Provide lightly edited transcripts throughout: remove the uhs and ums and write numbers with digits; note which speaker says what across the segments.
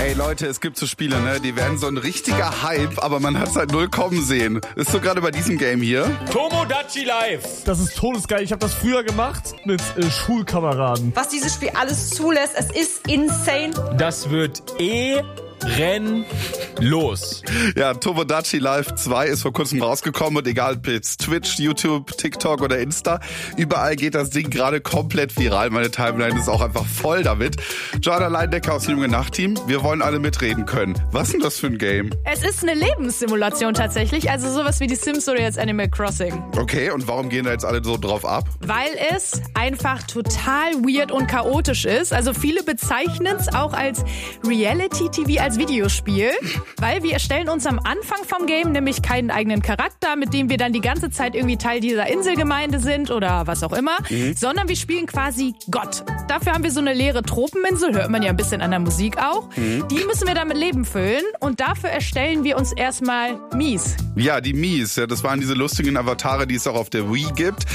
Speaker 1: Ey Leute, es gibt so Spiele, ne? Die werden so ein richtiger Hype, aber man hat es halt null kommen sehen. Ist so gerade bei diesem Game hier.
Speaker 2: Tomodachi Live.
Speaker 3: Das ist todesgeil. Ich habe das früher gemacht mit Schulkameraden.
Speaker 4: Was dieses Spiel alles zulässt, es ist insane.
Speaker 2: Das wird los.
Speaker 1: Ja, Tomodachi Live 2 ist vor kurzem rausgekommen und egal ob jetzt Twitch, YouTube, TikTok oder Insta, überall geht das Ding gerade komplett viral. Meine Timeline ist auch einfach voll damit. Joanna Leindecker aus dem Junge Nacht-Team, wir wollen alle mitreden können. Was ist denn das für ein Game?
Speaker 5: Es ist eine Lebenssimulation tatsächlich, also sowas wie die Sims oder jetzt Animal Crossing.
Speaker 1: Okay, und warum gehen da jetzt alle so drauf ab?
Speaker 5: Weil es einfach total weird und chaotisch ist. Also viele bezeichnen es auch als Reality-TV, als Videospiel, weil wir erstellen uns am Anfang vom Game nämlich keinen eigenen Charakter, mit dem wir dann die ganze Zeit irgendwie Teil dieser Inselgemeinde sind oder was auch immer, sondern wir spielen quasi Gott. Dafür haben wir so eine leere Tropeninsel, hört man ja ein bisschen an der Musik auch. Die müssen wir dann mit Leben füllen und dafür erstellen wir uns erstmal Mies.
Speaker 1: Ja, die Mies, ja, das waren diese lustigen Avatare, die es auch auf der Wii gibt.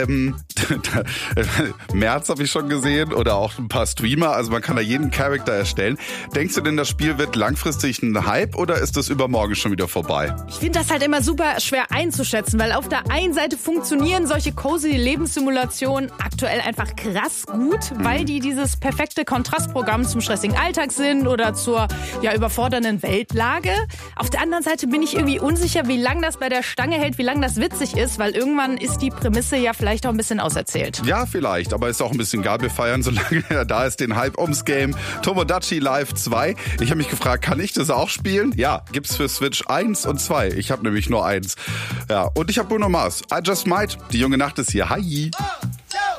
Speaker 1: Merz habe ich schon gesehen oder auch ein paar Streamer, also man kann da jeden Charakter erstellen. Denkst du denn, das Spiel wird langfristig ein Hype oder ist das übermorgen schon wieder vorbei?
Speaker 5: Ich finde das halt immer super schwer einzuschätzen, weil auf der einen Seite funktionieren solche cozy Lebenssimulationen aktuell einfach krass gut, weil die dieses perfekte Kontrastprogramm zum stressigen Alltag sind oder zur überfordernden Weltlage. Auf der anderen Seite bin ich irgendwie unsicher, wie lange das bei der Stange hält, wie lange das witzig ist, weil irgendwann ist die Prämisse ja vielleicht auch ein bisschen auserzählt.
Speaker 1: Ja, vielleicht, aber ist auch ein bisschen egal. Wir feiern, solange er da ist, den Hype ums Game. Tomodachi Live 2. Ich habe mich gefragt, kann ich das auch spielen? Ja, gibt's für Switch 1 und 2. Ich habe nämlich nur 1. Ja, und ich habe Bruno Mars. I Just Might. Die junge Nacht ist hier. Hi.